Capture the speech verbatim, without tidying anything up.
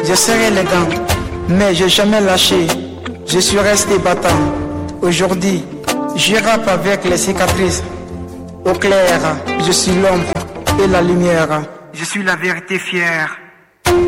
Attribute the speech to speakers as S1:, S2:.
S1: Je serai élégant, mais j'ai jamais lâché. Je suis resté battant. Aujourd'hui, je rappe avec les cicatrices. Au clair, je suis l'ombre et la lumière. Je suis la vérité fière.